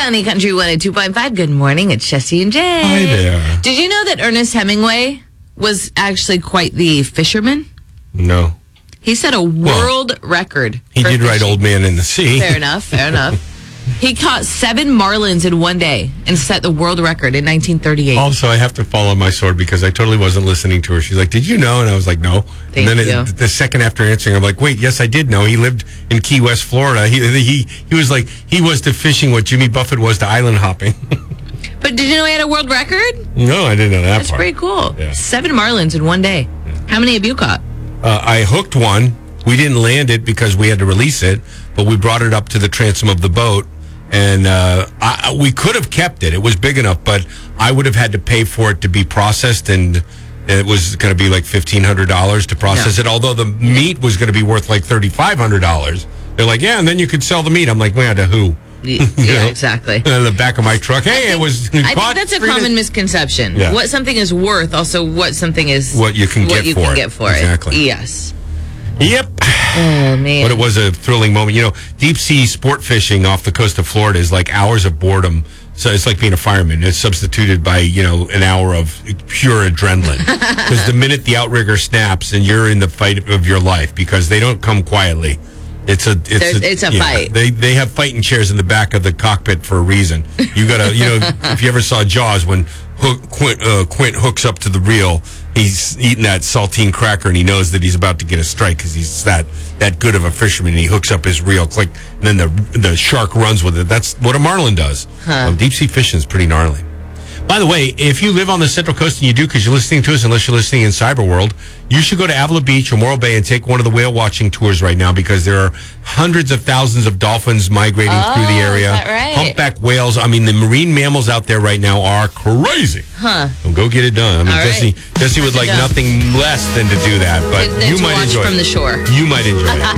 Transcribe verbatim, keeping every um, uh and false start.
County Country one oh two point five. Good morning. It's Jesse and Jay. Hi there. Did you know that Ernest Hemingway was actually quite the fisherman? No. He set a world well, record. He for did fishing. write Old Man in the Sea. Fair enough. Fair enough. He caught seven marlins in one day and set the world record in nineteen thirty-eight. Also, I have to fall on my sword because I totally wasn't listening to her. She's like, did you know? And I was like, no. Thank and then you. It, the second after answering, I'm like, wait, yes, I did know. He lived in Key West, Florida. He he he was like, he was to fishing what Jimmy Buffett was to island hopping. But did you know he had a world record? No, I didn't know that That's part. pretty cool. Yeah. Seven marlins in one day. Yeah. How many have you caught? Uh, I hooked one. We didn't land it because we had to release it, but we brought it up to the transom of the boat. And uh, I, we could have kept it. It was big enough, but I would have had to pay for it to be processed, and it was going to be like fifteen hundred dollars to process yeah. it, although the meat was going to be worth like thirty-five hundred dollars. They're like, yeah, and then you could sell the meat. I'm like, well, to who? Yeah, know? exactly. And in the back of my truck, hey, think, it was I think that's a common to- misconception. Yeah. What something is worth, also what something is... What you can what get you for can it. get for exactly. it. Yes. Yep. Oh, man. But it was a thrilling moment. You know, deep sea sport fishing off the coast of Florida is like hours of boredom. So it's like being a fireman. It's substituted by, you know, an hour of pure adrenaline. Because the minute the outrigger snaps and you're in the fight of your life, because they don't come quietly. It's a it's a, it's a yeah, fight. They they have fighting chairs in the back of the cockpit for a reason. You gotta, you know, if you ever saw Jaws, when Hook, Quint, uh, Quint hooks up to the reel, he's eating that saltine cracker and he knows that he's about to get a strike because he's that that good of a fisherman. And he hooks up his reel, click, and then the the shark runs with it. That's what a marlin does. Huh. Um, deep sea fishing is pretty gnarly. By the way, if you live on the Central Coast, and you do because you're listening to us, unless you're listening in Cyber World, you should go to Avila Beach or Morro Bay and take one of the whale watching tours right now, because there are hundreds of thousands of dolphins migrating oh, through the area. Is that right? Humpback whales. I mean, the marine mammals out there right now are crazy. Huh. So go get it done. I mean, All Jesse, right. Jesse would like done. nothing less than to do that, but And- and you to might watch enjoy from it. the shore. You might enjoy it.